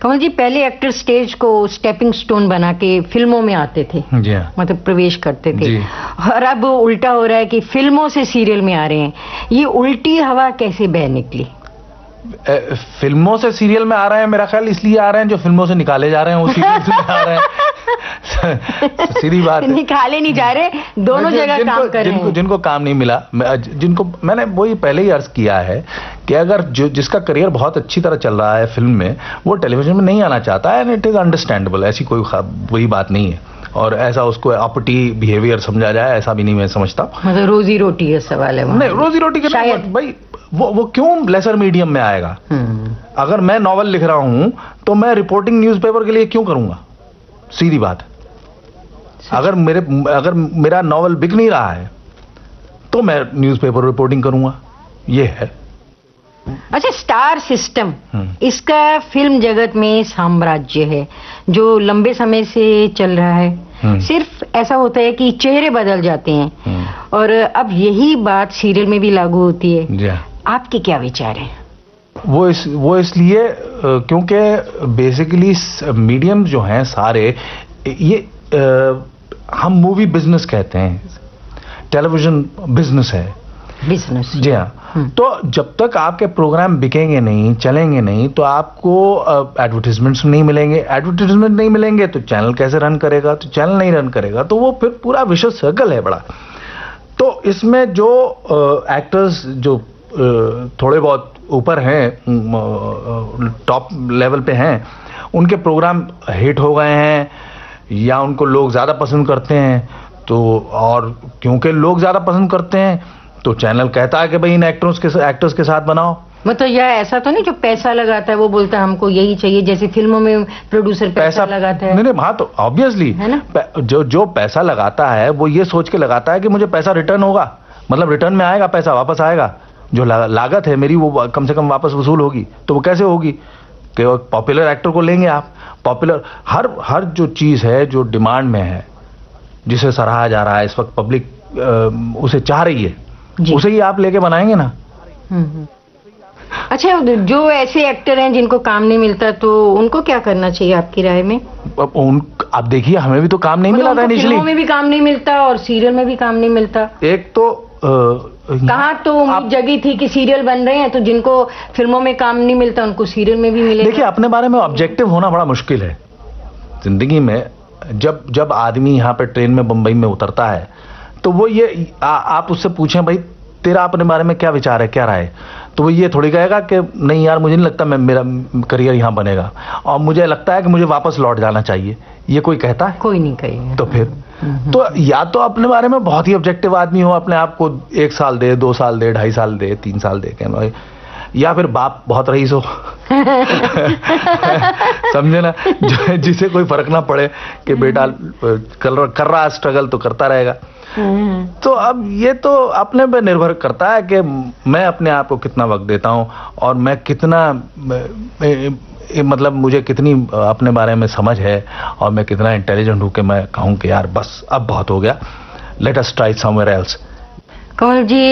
कमल जी, पहले actor stage को stepping stone बना के फिल्मों में आते थे, जी मतलब प्रवेश करते थे, और अब उल्टा हो रहा है कि फिल्मों से सीरियल में आ रहे हैं। ये उल्टी हवा कैसे बह निकली? फिल्मों से सीरियल में आ रहे हैं, मेरा ख्याल इसलिए आ रहे हैं जो फिल्मों से निकाले जा रहे हैं वो सीरियल में आ रहे हैं। सीधी बात है, निकाले नहीं जा रहे, दोनों जगह काम कर रहे हैं। जिनको काम नहीं मिला, जिनको मैंने वही पहले ही अर्ज किया है कि अगर जिसका करियर बहुत अच्छी तरह चल रहा है फिल्म में, वो टेलीविजन में नहीं आना चाहता है, एंड इट इज अंडरस्टैंडेबल, ऐसी कोई वही बात नहीं है, और ऐसा उसको अपटी बिहेवियर समझा जाए ऐसा भी नहीं मैं समझता। मतलब रोजी रोटी का सवाल है। नहीं, रोजी रोटी का शायद भाई वो क्यों लेसर मीडियम में आएगा? अगर मैं नॉवल लिख रहा हूं तो मैं रिपोर्टिंग न्यूज़पेपर के लिए क्यों करूंगा? सीधी बात है। अगर मेरा नॉवल बिक नहीं रहा है तो मैं न्यूज़पेपर रिपोर्टिंग करूंगा, ये है। अच्छा, स्टार सिस्टम, इसका फिल्म जगत में साम्राज्य है जो लंबे समय से चल रहा है। सिर्फ ऐसा होता है कि चेहरे बदल जाते हैं, और अब यही बात सीरियल में भी लागू होती है। आपके क्या विचार हैं? वो इसलिए क्योंकि बेसिकली मीडियम जो हैं सारे, ये हम मूवी बिजनेस कहते हैं, टेलीविजन बिजनेस है, बिजनेस। जी हाँ। तो जब तक आपके प्रोग्राम बिकेंगे नहीं, चलेंगे नहीं, तो आपको एडवर्टाइजमेंट्स नहीं मिलेंगे, एडवर्टाइजमेंट नहीं मिलेंगे तो चैनल कैसे रन करेगा, तो चैनल नहीं रन करेगा तो वो फिर पूरा विशेष सर्कल है बड़ा। तो इसमें जो एक्टर्स जो थोड़े बहुत ऊपर हैं, टॉप लेवल पे हैं, उनके प्रोग्राम हिट हो गए हैं या उनको लोग ज्यादा पसंद करते हैं, तो और क्योंकि लोग ज्यादा पसंद करते हैं तो चैनल कहता है कि भाई इन एक्टर्स के साथ बनाओ। मतलब यह ऐसा तो नहीं जो पैसा लगाता है वो बोलता है हमको यही चाहिए, जैसे फिल्मों में प्रोड्यूसर पैसा लगाता है। नहीं, हाँ, तो ऑब्वियसली जो पैसा लगाता है वो ये सोच के लगाता है कि मुझे पैसा रिटर्न होगा, मतलब रिटर्न में आएगा, पैसा वापस आएगा, जो लागत है मेरी वो कम से कम वापस वसूल होगी। तो वो कैसे होगी कि पॉपुलर एक्टर को लेंगे आप, पॉपुलर हर जो चीज है जो डिमांड में है, जिसे सराहा जा रहा है इस वक्त, पब्लिक उसे चाह रही है, उसे ही आप लेके बनाएंगे ना। अच्छा, जो ऐसे एक्टर हैं जिनको काम नहीं मिलता तो उनको क्या करना चाहिए आपकी राय में? आप देखिए, हमें भी तो काम नहीं मिला था इनिशियली, फिल्मों में भी काम नहीं मिलता और सीरियल में भी काम नहीं मिलता। एक तो कहाँ तो उम्मीद जगी थी कि सीरियल बन रहे हैं तो जिनको फिल्मों में काम नहीं मिलता उनको सीरियल में भी मिलेगा। देखिए, अपने बारे में ऑब्जेक्टिव होना बड़ा मुश्किल है जिंदगी में। जब आदमी यहाँ पे ट्रेन में बंबई में उतरता है तो वो ये आप उससे पूछें भाई तेरा अपने बारे में क्या विचार है, क्या राय है, तो वो ये थोड़ी कहेगा कि नहीं यार मुझे नहीं लगता मेरा करियर यहाँ बनेगा और मुझे लगता है कि मुझे वापस लौट जाना चाहिए। ये कोई कहता है? कोई नहीं कहेगा। तो फिर तो या तो अपने बारे में बहुत ही ऑब्जेक्टिव आदमी हो, अपने आप को 1 साल दे, 2 साल दे, 2.5 साल दे, 3 साल दे, या फिर बाप बहुत रईस हो समझे ना, जिसे कोई फर्क ना पड़े कि बेटा कर रहा स्ट्रगल तो करता रहेगा। तो अब ये तो अपने पे निर्भर करता है कि मैं अपने आप को कितना वक्त देता हूँ और मैं कितना मतलब मुझे कितनी अपने बारे में समझ है और मैं कितना इंटेलिजेंट हूँ कि मैं कहूँ कि यार बस अब बहुत हो गया, let us try somewhere else. कमल जी,